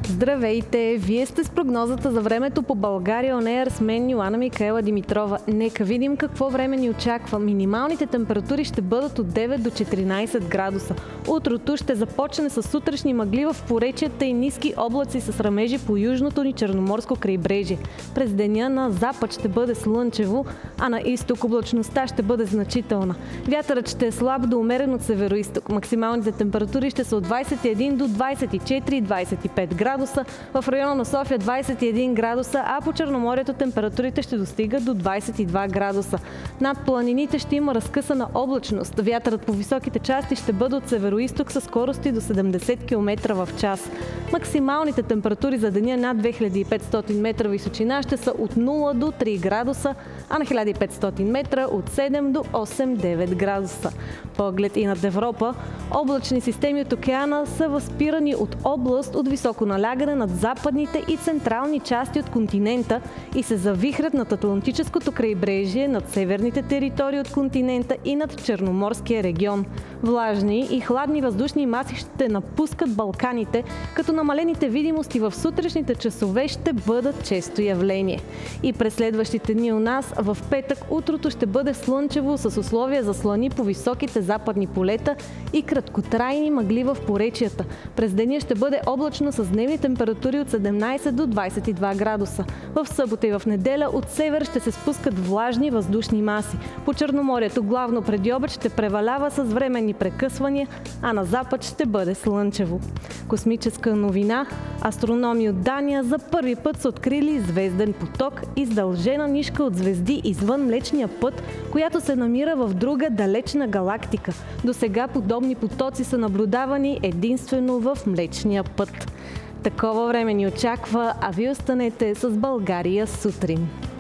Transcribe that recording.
Здравейте! Вие сте с прогнозата за времето по България On Air с мен Йоана Микаела Димитрова. Нека видим какво време ни очаква. Минималните температури ще бъдат от 9 до 14 градуса. Утрото ще започне с сутрешни мъгли в поречията и ниски облаци с ръмежи по южното ни черноморско крайбрежие. През деня на запад ще бъде слънчево, а на изток облачността ще бъде значителна. Вятърът ще е слаб до умерен от североизток. Максималните температури ще са от 21 до 24-25 градуса. В района на София 21 градуса, а по Черноморието температурите ще достигат до 22 градуса. Над планините ще има разкъсана облачност. Вятърът по високите части ще бъде от североизток със скорости до 70 км в час. Максималните температури за деня над 2500 метра височина ще са от 0 до 3 градуса, а на 1500 метра от 7 до 8-9 градуса. Поглед и над Европа, облачни системи от океана са възпирани от област от високо налягане над западните и централни части от континента и се завихрят над Атлантическото крайбрежие, над северните територии от континента и над Черноморския регион. Влажни и хладни въздушни маси ще напускат Балканите, като намалените видимости в сутрешните часове ще бъдат често явление. И през следващите дни у нас в петък утрото ще бъде слънчево с условия за слани по високите западни полета и краткотрайни мъгли в поречията. През деня ще бъде облачно с дневни температури от 17 до 22 градуса. В събота и в неделя от север ще се спускат влажни въздушни маси. По Черноморието главно преди обед ще превалява с временни прекъсвания, а на запад ще бъде слънчево. Космическа новина. Астрономи от Дания за първи път са открили звезден поток, издължена нишка от звезди извън Млечния път, която се намира в друга далечна галактика. Досега подобни потоци са наблюдавани единствено в Млечния път. Такова време ни очаква, а вие останете с България сутрин.